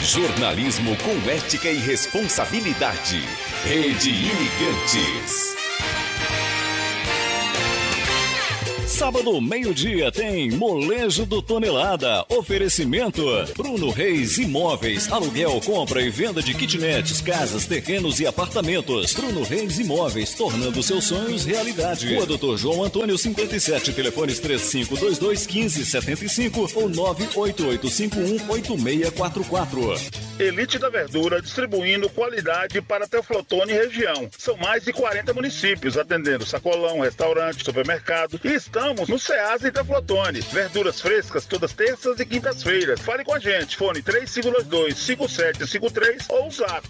Jornalismo com ética e responsabilidade. Rede Imigrantes. Sábado, meio-dia, tem Molejo do Tonelada. Oferecimento Bruno Reis Imóveis. Aluguel, compra e venda de kitnets, casas, terrenos e apartamentos. Bruno Reis Imóveis, tornando seus sonhos realidade. Rua Doutor João Antônio 57, telefones 3522-1575 ou 988518644. Elite da Verdura, distribuindo qualidade para Teoflotone e região. São mais de 40 municípios, atendendo sacolão, restaurante, supermercado. E estamos no Ceasa e Teoflotone. Verduras frescas todas terças e quintas-feiras. Fale com a gente, fone 3522-5753 ou zap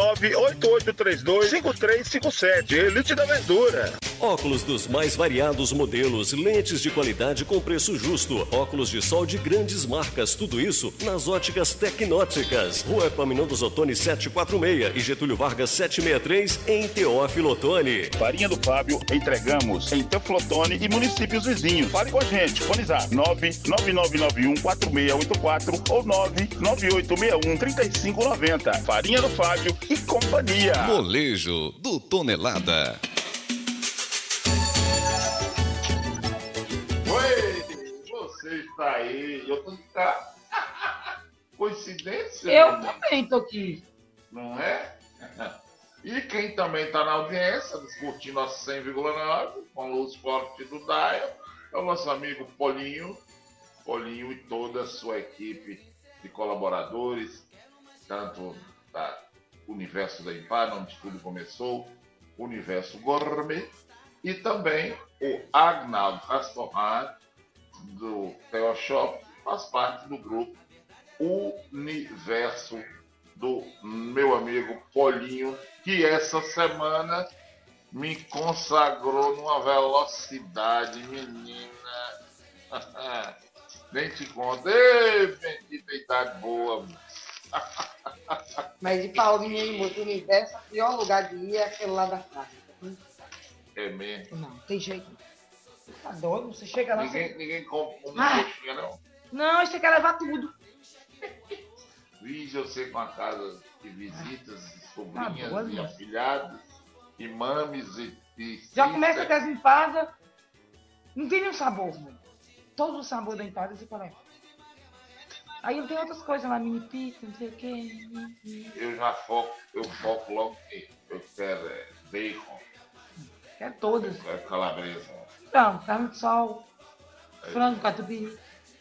98832-5357. Elite da Verdura. Óculos dos mais variados modelos, lentes de qualidade com preço justo, óculos de sol de grandes marcas, tudo isso nas óticas Tecnóticas. Rua Epaminondas Ottoni 746 e Getúlio Vargas 763 em Teófilo Otoni. Farinha do Fábio, entregamos em Teoflotone e municípios vizinhos. Fale com a gente, fone zap 99991-4684 ou 99861-3590. Farinha do Fábio e companhia. Molejo do Tonelada. Oi, você está aí, eu tô de cá. Coincidência? Eu também tô aqui. Não é? E quem também está na audiência, discutindo a 100,9, com a luz forte do Dial, é o nosso amigo Polinho. Polinho e toda a sua equipe de colaboradores, tanto da Universo da Empada, onde tudo começou, Universo Gourmet, e também o Agnaldo Castorrar, do Theo Shop, faz parte do grupo Universo do meu amigo Polinho, que essa semana me consagrou numa velocidade, menina. Nem te conto. Ei, bendita idade boa. Mas de Paulinho e Universo, o pior lugar de ir é aquele lá da praia. É mesmo? Não, tem jeito. Tá doido? Você chega lá... Ninguém compra uma coxinha, não? Não, você quer levar tudo. Vixe, eu sei com a casa de visitas, sobrinhas boa, e moça. afilhados, e mames e Já começa com as empadas. Não tem nenhum sabor, mano. Todo o sabor da empada você coloca. Aí tem outras coisas lá, mini pizza, não sei o quê. Eu foco logo que eu quero bacon, É todas. calabresa. Então, carne de sol, frango, catupiry.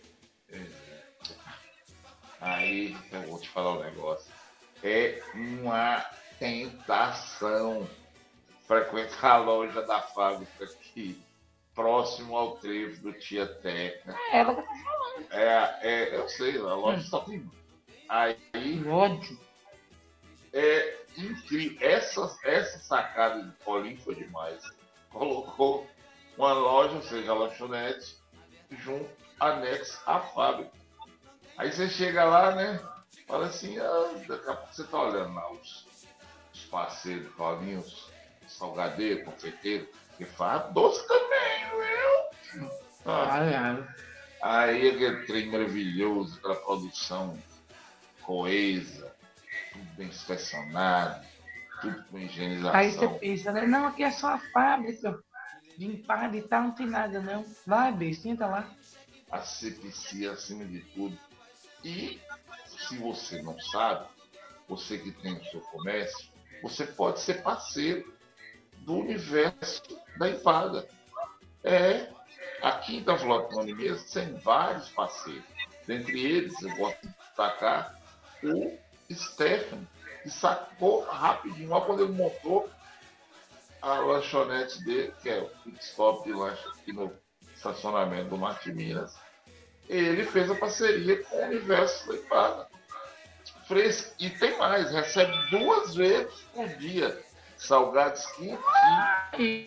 Aí eu vou te falar um negócio. É uma tentação frequentar a loja da fábrica aqui, próximo ao trevo do Tia Teca. É ela que tá falando. Eu sei, a loja só tem. Aí Ódio. é incrível. Essa sacada de Paulinho foi demais. Colocou uma loja, ou seja, a lanchonete, junto, anexo à fábrica. Aí você chega lá, né? Fala assim, daqui a pouco você tá olhando lá os parceiros, Paulinho, os salgadeiro, confeiteiro, que faz doce também, viu? Aí aquele trem maravilhoso, aquela produção coesa, tudo bem inspecionado, tudo com higienização. Aí você pensa, né? Não, aqui é só a fábrica de empada e tal, não tem nada não. Vai, besta, senta lá. Asepsia acima de tudo. E se você não sabe, você que tem o seu comércio, você pode ser parceiro do Universo da Empada. Aqui em Teoflotone mesmo tem vários parceiros. Dentre eles, eu gosto de destacar o Stefano, que sacou rapidinho, logo quando ele montou a lanchonete dele, que é o pit stop de lanche aqui no estacionamento do Marte Minas. Ele fez a parceria com o Universo da Empada. Fresco. E tem mais, recebe 2 vezes por dia salgados quentes e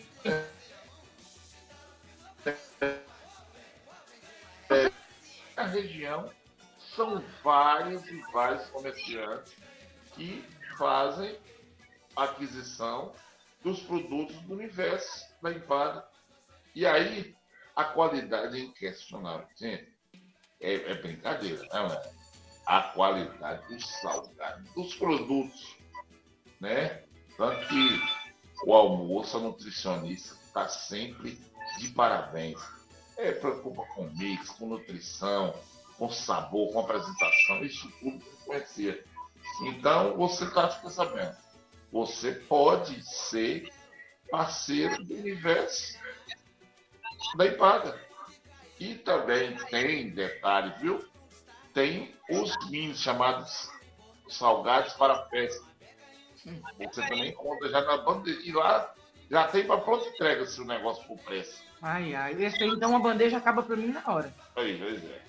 na região são vários e vários comerciantes que fazem aquisição dos produtos do Universo da Empada. E aí a qualidade é inquestionável. Gente, é brincadeira, né, mano? a qualidade dos salgados, dos produtos, né? Tanto que o almoço, a nutricionista está sempre de parabéns. Preocupa com mix, com nutrição, com sabor, com apresentação, isso tudo influencia. Então, você está sabendo, você pode ser parceiro do universo da Empada. E também tem detalhe, viu? Tem os minis chamados salgados para festa. Você também encontra já na bandeja. E lá já tem para pronta entrega se o negócio for preço. Ai, esse aí, então, uma bandeja acaba pra mim na hora. Aí,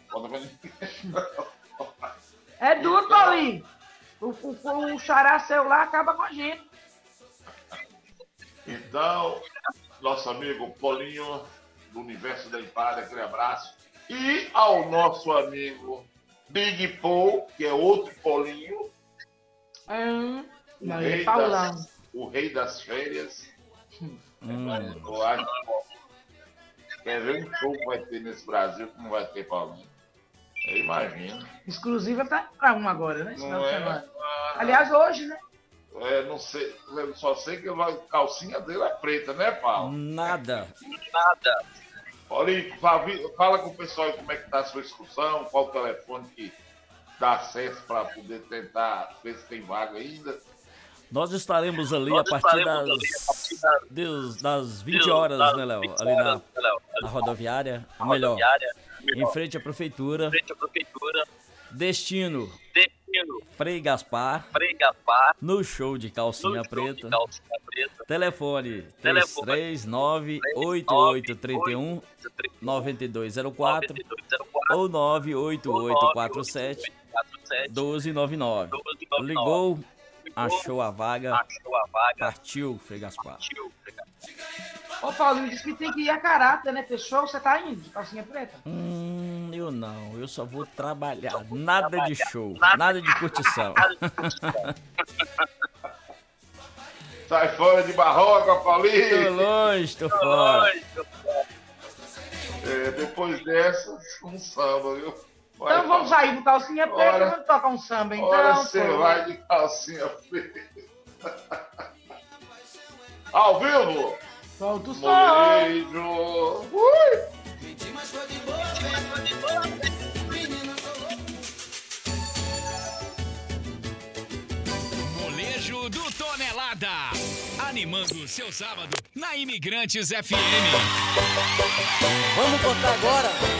É duro, Paulinho. O xará seu lá acaba com a gente. Então, nosso amigo Paulinho, do Universo da Empada, aquele abraço. E ao nosso amigo Big Paul, que é outro Paulinho. O rei das férias. Quer ver um show que vai ter nesse Brasil que não vai ter Paulinho? Eu imagino. Exclusiva tá pra um agora, né? Aliás, hoje, né? Não sei, eu só sei que a calcinha dele é preta, né, Paulo? Nada. Paulinho, fala com o pessoal aí como é que tá a sua excursão, qual o telefone que dá acesso para poder tentar ver se tem vaga ainda. Nós estaremos ali a partir das 20 horas, né, Léo? Ali na rodoviária, ou melhor, em frente à prefeitura. Destino Frei Gaspar, no show de calcinha preta. Telefone 339-8831-9204 ou 98847-1299. Ligou, achou a vaga, partiu, Frei Gaspar. Ô, Paulinho, disse que tem que ir a caráter, né? Pessoal, você tá indo de calcinha preta? Eu não, eu só vou trabalhar. Nada de show, nada de curtição. Sai fora de barroca, Paulinho! Tô longe, tô fora. Depois dessa, um samba, viu? Então vamos sair do calcinha preta e vamos tocar um samba, então. Agora você vai de calcinha preta. Ao vivo! Solta o som! Beijo! Molejo do Tonelada. Animando o seu sábado na Imigrantes FM. Vamos contar agora